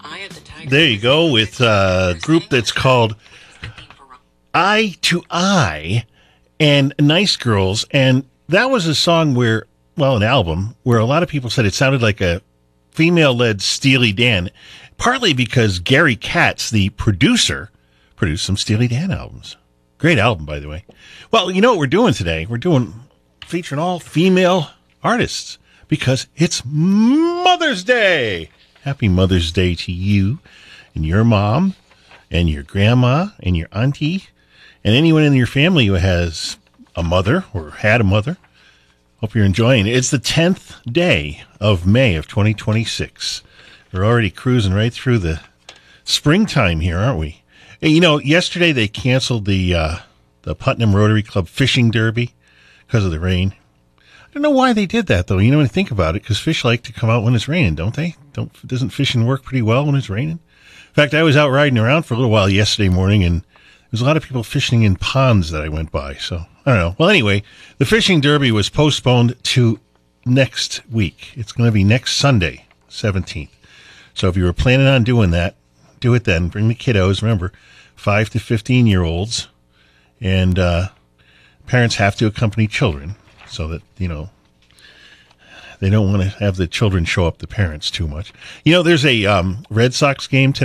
There you go, with a group that's called Eye to Eye and Nice Girls. And that was a song where, well, an album where a lot of people said it sounded like a female-led Steely Dan, partly because Gary Katz, the producer, produced some Steely Dan albums. Great album, by the way. Well, you know what we're doing today? We're featuring all female artists because it's Mother's Day. Happy Mother's Day to you and your mom and your grandma and your auntie and anyone in your family who has a mother or had a mother. Hope you're enjoying it. It's the 10th day of May of 2026. We're already cruising right through the springtime here, aren't we? And, you know, yesterday they canceled the Putnam Rotary Club Fishing Derby because of the rain. I don't know why they did that, though. You know, when you think about it, because fish like to come out when it's raining, don't they? Doesn't fishing work pretty well when it's raining? In fact, I was out riding around for a little while yesterday morning, and there was a lot of people fishing in ponds that I went by. So, I don't know. Well, anyway, the Fishing Derby was postponed to next week. It's going to be next Sunday, 17th. So if you were planning on doing that, do it then. Bring the kiddos. Remember, 5 to 15-year-olds. And parents have to accompany children so that, you know, they don't want to have the children show up the parents too much. You know, there's a Red Sox game today.